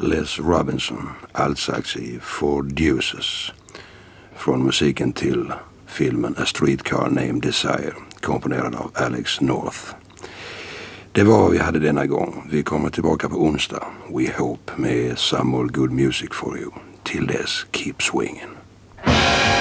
Les Robinson, allt sagt i Four Deuces. Från musiken till filmen A Streetcar Named Desire, komponerad av Alex North. Det var vad vi hade denna gång. Vi kommer tillbaka på onsdag, we hope, med some more good music for you. Till dess, keep swinging.